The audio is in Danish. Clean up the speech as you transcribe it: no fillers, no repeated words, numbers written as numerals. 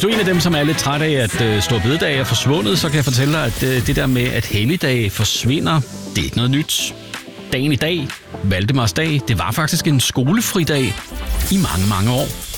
Hvis du er en af dem, som er lidt træt af, at store bededag er forsvundet, så kan jeg fortælle dig, at det der med, at helligdage forsvinder, det er ikke noget nyt. Dagen i dag, Valdemarsdag, det var faktisk en skolefri dag i mange, mange år.